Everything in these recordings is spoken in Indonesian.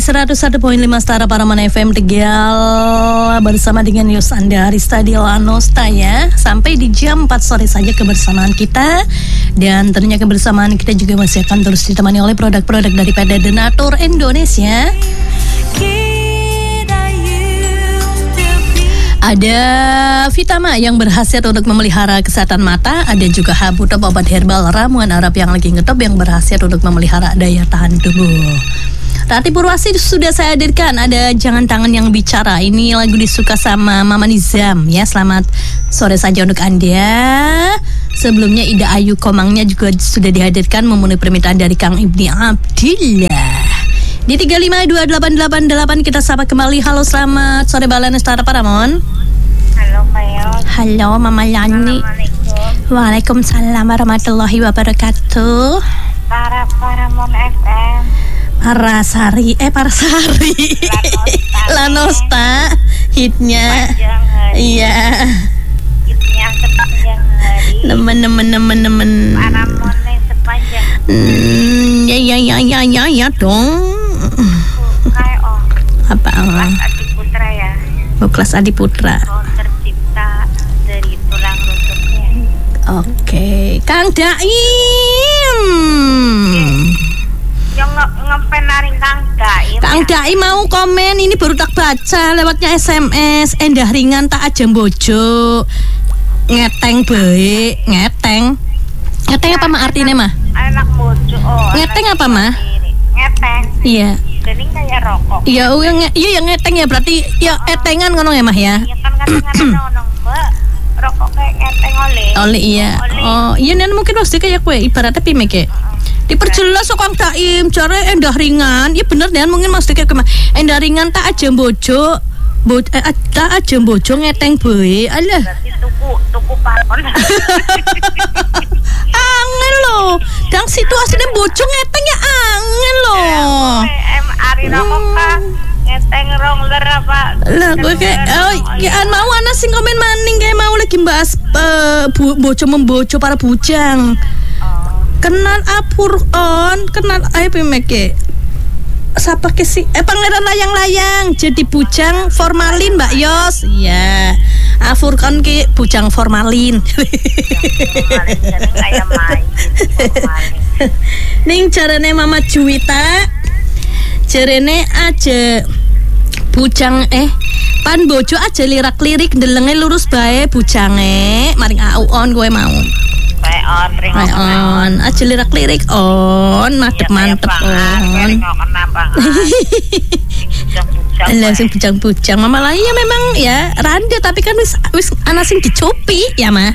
101.5 Setara Paraman FM Tegal bersama dengan Yus Anda Arista di Lanosta ya. Sampai di jam 4 sore saja kebersamaan kita. Dan tentunya kebersamaan kita juga masih akan terus ditemani oleh produk-produk dari PT Denatur Indonesia. Ada Vitama yang berkhasiat untuk memelihara kesehatan mata. Ada juga Habu Top obat herbal ramuan Arab yang lagi ngetop yang berkhasiat untuk memelihara daya tahan tubuh. Rati Purwasi sudah saya hadirkan. Ada Jangan Tangan Yang Bicara. Ini lagu disuka sama Mama Nizam ya. Selamat sore saja untuk Anda. Sebelumnya Ida Ayu Komangnya juga sudah dihadirkan memenuhi permintaan dari Kang Ibni Abdillah. Di 352888 kita sapa kembali. Halo, selamat sore Balana Setara Paramon. Halo Mayot. Halo Mama Yani. Waalaikumsalam warahmatullahi wabarakatuh. Para Paramon FM. Parasari Lanosta hitnya. Iya. Hitnya sepanjang hari. Nemen. Paramonnya sepanjang. Ya dong. Kayak Apa? Kelas Adi Putra ya. Kelas Adi Putra. Tercipta dari tulang rusuknya. Oke, Kang Daim. Yang ngepen naring Kang Daim. Kang Daim mau komen, ini baru tak baca lewatnya SMS. Endah ringan tak aja bojo. Ngeteng baik, ngeteng. Ngeteng apa mah artinya mah? Anak bojo. Ngeteng apa mah? Ngeteng. Iya. Jadi kayak rokok. Iya, yang ngeteng ya berarti ya etengan ngono ya mah ya. Iya kan kadang-kadang nonong Mbak. Rokok kayak ngeteng Oli iya. Oh, iya nen mungkin mesti kayak kue ibaratnya pime kayak. Diperjelas kok Kang Daim, cara endah ringan. Iya bener dan mungkin mesti kayak kemana. Endah ringan tak aja bojo. Tak aja bojo ngeteng bae. Alah. Berarti tuku parpon. Angel loh. Dang situasinya bojo ngeteng ya angel loh. Ari rokok Kang. Ngeteng rongler apa? Lah gue kayak mau ana sing komen maning kayak mau lagi bahas bojo membojo para bujang. Kenal apur on, kenal ayo pemeke. Siapa ke si? Pangeran layang-layang jadi bujang formalin Mbak Yos. Iya. Afur kan ke bujang formalin. Ning jarane Mama Juwita. Jarene aja bujang pan bojo aja lirak-lirik ndelenge lurus bae bujange maring au on gue mau. On aja lirak-lirik on mantep on. Langsung bujang-bujang Mama lah ya memang ya randa tapi kan wis ana sing dicupi ya mah.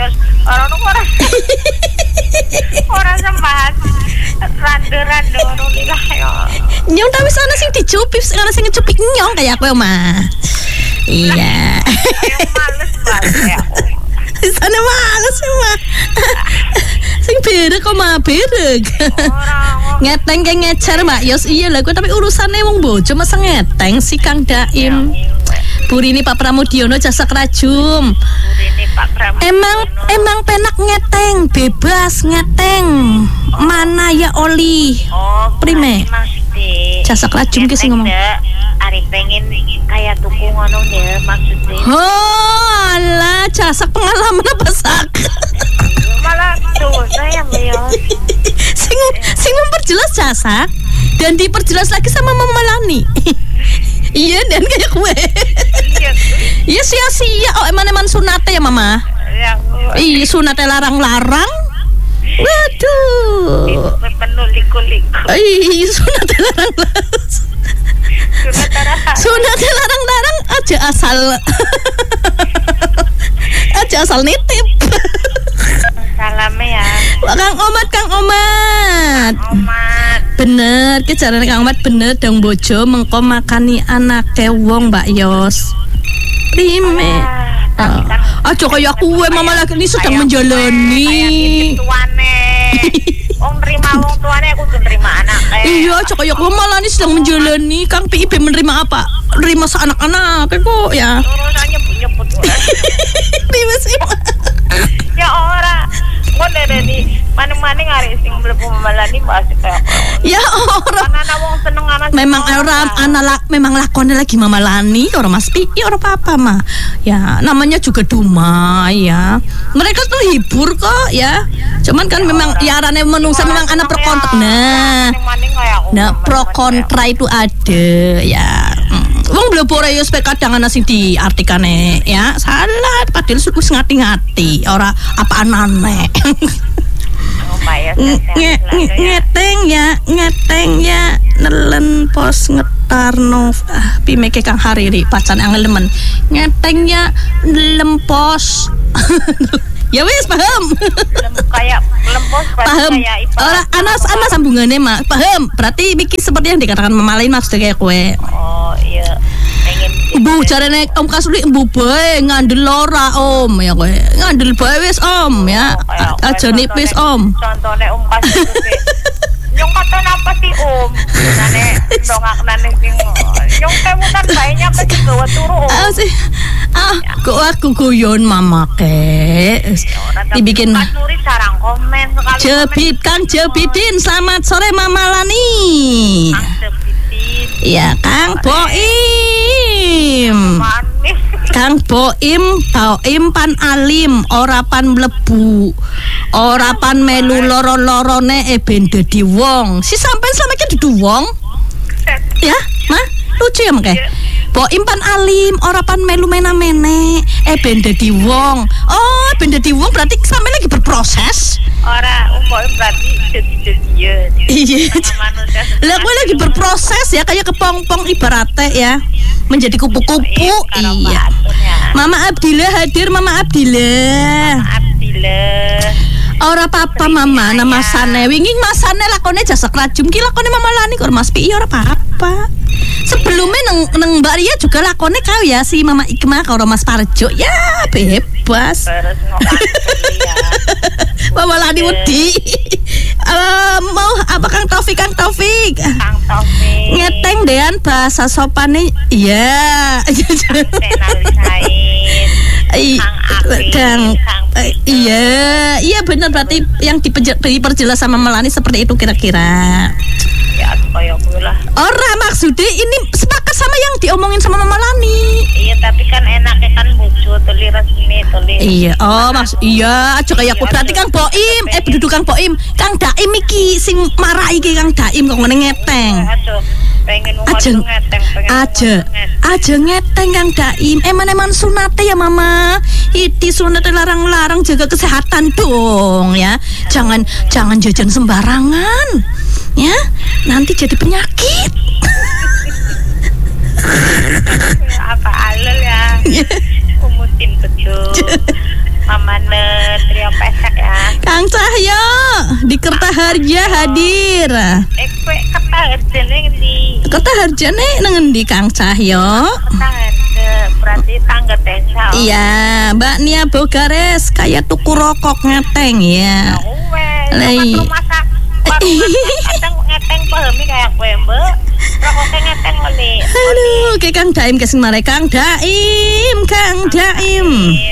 Orang sembah randa nulilah ya. Nyong tapi sana sing dicupi, ana sing ngecupi nyong kayak aku mah. Iya. Ayo males banget ya. Sana males mah. Sing berek kok mah berek. Ngeteng kayak ngecer Mbak Yos iya lah tapi urusannya wong bojo masa ngeteng si Kang Daim. Burini Pak Pramudiono Jasa Kerajum. Burini Pak Pramudiono. Emang penak ngeteng, bebas ngeteng. Mana ya Oli? Prime. Jasa Kerajum ki sing ngomong. Ari pengen kayak tuku ngono deh maksudnya. Oh, alah jasa pengalaman apa sak? Malah dosa ya Mbak. Sing memperjelas jasa dan diperjelas lagi sama Mama Lani. Iya dan kayak gue. Iya sia-sia. Oh eman sunate ya Mama. Iya sunate larang-larang. Waduh. Penuh liku-liku. Iya sunate larang-larang. Sunate larang-larang aja asal nitip. Salamnya ya. Kang Omat. Bener, kejaran Kang Omat bener dong bojo mengko makani anake wong Mbak Yos. Rime. Aja kaya aku Mama lagi ini sedang menjalani. Wong nerima wong tuane aku kudu nerima anake. Iya, aja kaya aku malah ini sedang menjalani. Kang PIB menerima apa? Nerima seanak-anak kok ya. Urusannya nyebut-nyebut. Rime sih. Ya ora. Kok dari mana-mana ngari sing mlebu Mamalani masih kayak Ya orang ana wong seneng ana memang memang lakonnya lagi Mamalani orang Mas Pi, orang apa mah. Ya, namanya juga Dumai ya. Mereka tuh hibur kok ya. Cuman kan memang ya arane menungsa memang anak pro kontra. Nah, pro kontra itu ada ya. Wong blebore yo spek kadang ana sing diartikane ya. Salah padahal wis ngati-ngati, ora apaan aneh. Ngeteng ya nelen pos ngetarno pimeke Kang Hariri pacan angelemen ngetengnya lempos. Ya wis paham. Kayak lempos paham. Ora ana sambungane mak. Paham. Berarti iki seperti yang dikatakan Mama lain maksudnya kayak kowe. Oh iya. Bu jarane Om Kasuli embu bae ngandel ora Om ya kowe. Ngandel bae wis Om ya. Aja nipis Om. Contone Om Kasuli. Yung kata apa sih Om? Nane dongaknane sing. Yung temutan baenya apa sih gawa turu Om? Sih. Kok aku guyon Mama ke. Dibikin Nuri sarang komen sekali. Jebit Kang Jebitin, selamat sore Mama Lani. Ya Kang Boim. Manis. Kang Boim pan alim, ora pan mlebu. Ora pan melu loro-lorone ben dadi wong. Si sampean selama iki dudu wong. Ya, Mah, lucu ya Mak. Boim pan alim, ora pan melu mena-mene, ben dadi wong. Oh, ben dadi wong berarti sampean lagi berproses. Ora, Boim berarti jadi-jadian. Iya. Lah gue lagi berproses ya kayak kepong-pong ibaratnya ya. Menjadi kupu-kupu. Iya. Mama Abdillah hadir, Mama Abdillah. Ora apa-apa Mama, nama Masane. Wingi Masane lakone jasa kerajum ki lakone Mama Lani kok Mas Pi ora apa-apa. Sebelumnya neng Mbak Ria juga lakone kau ya si Mama Ikmah karo Mas Parjo. Ya, bebas. Mama Lani wedi. Mau apa Kang Taufik? Kang Taufik. Ngeteng dean bahasa sopane. Iya. Iya benar berarti yang diperjelas sama Melani seperti itu kira-kira. Ya kayak gue lah. Ora maksudnya ini sepakat sama yang diomongin sama Mama Lani. Iya tapi kan enaknya kan bojo teli resmi teli. Iya iya aja kayak aku berarti Kang Boim duduk Kang Boim Kang Daim iki sing marah iki Kang Daim kok ngene ngeteng. Pengen aja ngeteng Kang Daim. Eman sunate ya Mama. Iti sunate larang-larang jaga kesehatan dong ya. Jangan jajan sembarangan. Ya, nanti jadi penyakit. Apa alel ya? Umutin betul. Mama trio pesek ya. Kang Cahyo di Kertaharja hadir. Kue Kertaharjane ngendi? Kertaharjane nang endi Kang Cahyo? Kertaharja berarti tangga desa. Iya, Mbak Nia Bogares kayak tuku rokok ngeteng ya. Lei. Kadang ngeteng pahami kayak kue Mbak. Rokoknya ngeteng oleh. Aduh, kayak Kang Daim kesing mare Kang Daim. Kang Daim.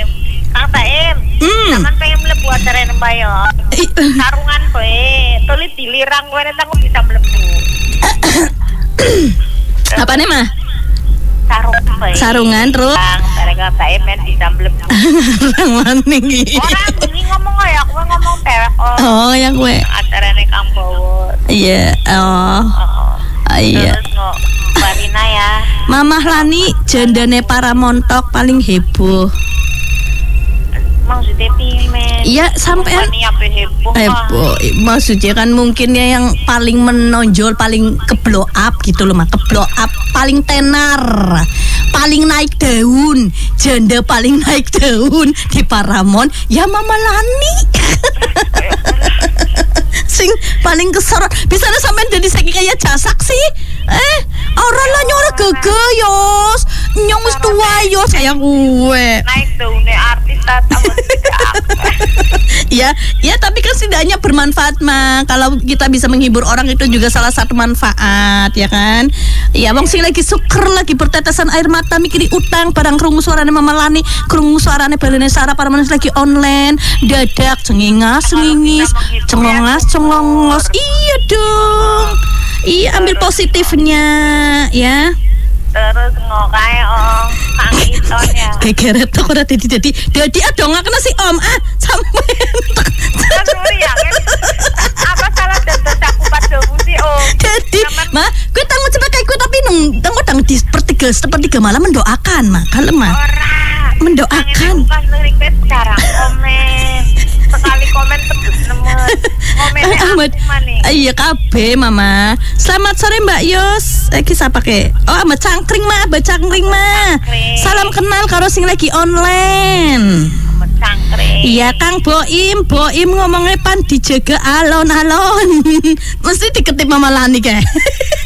Taman pengen mlebu acara nembayo. Sarungan kowe, tuli dilirang kowe nang bisa mlebu. Apa nih mah? Sarungan kowe. Sarungan terus. Bareng Kang Daim bisa mlebu. Orang maning iki. Ora bengi ngomong ya, kowe ngomong pewek. Oh, ya kowe. Acarane Kang Bowo. Iya, iya. Terus no, Marina ya. Mamah Lani jandane para montok paling heboh. Maksudnya pimen. Iya sampean heboh. Maksudnya kan mungkin ya yang paling menonjol, paling ke-blow up gitu loh, ke-blow up, paling tenar, paling naik daun, janda paling naik daun di Paramount ya Mama Lani. Sing paling kesorot. Bisa sampean jadi saiki kayak jasak sih. Ora lah nyora gegeyos. Nyong wis tua yo sayang gue. Naik daunnya artis tatang. Ya tapi kan setidaknya bermanfaat mah. Kalau kita bisa menghibur orang itu juga salah satu manfaat ya kan. Iya, wong sing lagi suker, lagi bertetesan air mata mikiri utang, barang krungu suarane Mama Lani, krungu suarane Balene Sarah, para manusia lagi online, dadak cengingas, cengingis, cengongas, cengongos. Iya dong. Iya, ambil positifnya, ya. Terus ngokae Kang Iton ya. Gegeret kok ora dadi adong ngakena si Om. Sampean. Kan ya kan. Apa salah dados aku pada sih Om? Jadi, mah, gue tanggung coba kayak gue tapi tanggung di sepertiga malam mendoakan, mah. Kalem mah. Mendoakan. Pas lirik sekarang komen. Sekali komen tembus nemen. Komennya Ahmad. Iya kabeh Mama. Selamat sore Mbak Yos. Iki sapa ke? Oh, Mbak Cangkring mah, Mbak Cangkring mah. Salam kenal karo sing lagi online. Cangkring. Iya Kang Boim ngomongnya pan dijaga alon-alon. Mesti diketip Mama Lani kayak.